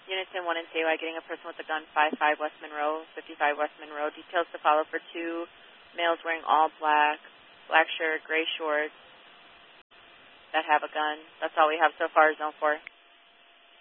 Units in 1 and CY getting a person with a gun, 55 West Monroe, 55 West Monroe. Details to follow for 2 males wearing all black, black shirt, gray shorts that have a gun. That's all we have so far, Zone 4.